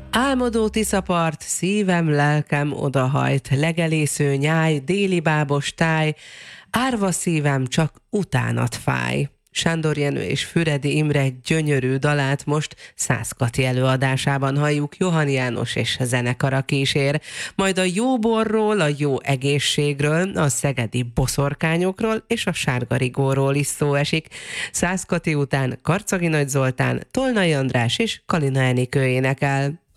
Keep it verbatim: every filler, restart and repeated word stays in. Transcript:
Álmodó Tiszapart, szívem, lelkem odahajt, legelésző nyáj, déli bábos táj, árva szívem csak utánat fáj. Sándor Jenő és Füredi Imre gyönyörű dalát most Szász Kati előadásában halljuk, Johann János és zenekara kísér. Majd a jó borról, a jó egészségről, a szegedi boszorkányokról és a sárgarigóról is szó esik. Szász Kati után Karcagi Nagy Zoltán, Tolnai András és Kalina Enikő énekel.